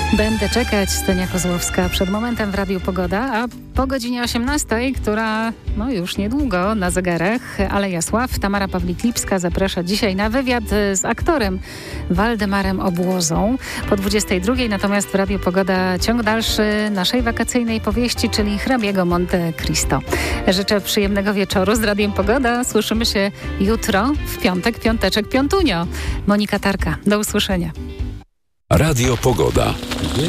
Będę czekać, Stenia Kozłowska przed momentem w Radiu Pogoda, a po godzinie 18, która już niedługo na zegarach, Aleja Sław, Tamara Pawlik-Lipska zaprasza dzisiaj na wywiad z aktorem Waldemarem Obłozą. Po 22, natomiast w Radiu Pogoda ciąg dalszy naszej wakacyjnej powieści, czyli Hrabiego Monte Cristo. Życzę przyjemnego wieczoru z Radiem Pogoda. Słyszymy się jutro w piątek, piąteczek, piątunio. Monika Tarka, do usłyszenia. Radio Pogoda.